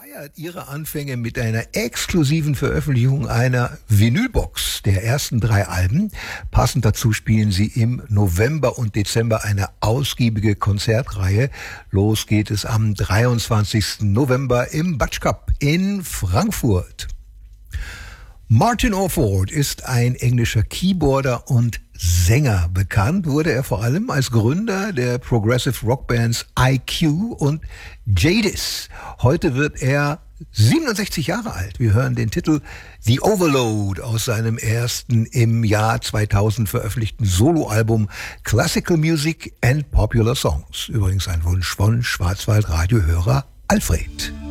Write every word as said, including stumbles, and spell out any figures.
feiert ihre Anfänge mit einer exklusiven Veröffentlichung einer Vinylbox der ersten drei Alben. Passend dazu spielen sie im November und Dezember eine ausgiebige Konzertreihe. Los geht es am dreiundzwanzigsten November im Batsch Cup in Frankfurt. Martin Orford ist ein englischer Keyboarder und Sänger. Bekannt wurde er vor allem als Gründer der Progressive Rockbands I Q und Jadis. Heute wird er siebenundsechzig Jahre alt. Wir hören den Titel The Overload aus seinem ersten im Jahr zweitausend veröffentlichten Soloalbum Classical Music and Popular Songs. Übrigens ein Wunsch von Schwarzwald-Radiohörer Alfred.